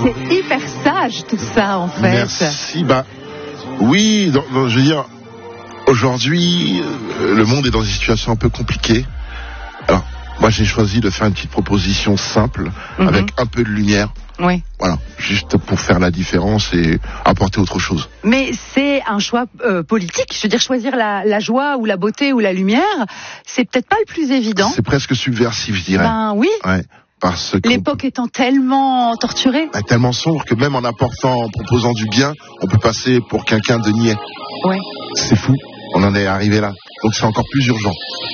C'est hyper sage tout ça en fait. Merci. Oui, je veux dire, aujourd'hui, le monde est dans une situation un peu compliquée. Alors, moi j'ai choisi de faire une petite proposition simple, avec un peu de lumière. Oui. Voilà, juste pour faire la différence et apporter autre chose. Mais c'est un choix politique. Je veux dire, choisir la joie ou la beauté ou la lumière, c'est peut-être pas le plus évident. C'est presque subversif, je dirais. Ben oui. Ouais, parce que l'époque étant tellement torturée. Tellement sombre que même en proposant du bien, on peut passer pour quelqu'un de niais. Ouais. C'est fou, on en est arrivé là. Donc c'est encore plus urgent.